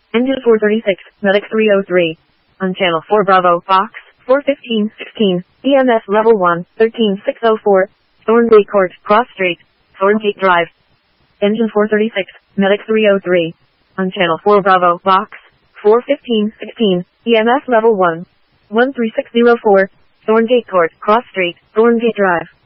Engine 436, Medic 303. On channel 4 Bravo, Fox, 41516, EMS level 1, 13604, Thorngate Court, Cross Street, Thorngate Drive. Engine 436, Medic 303. On channel 4 Bravo, Fox, 41516, EMS level 1, 13604, Thorngate Court, Cross Street, Thorngate Drive.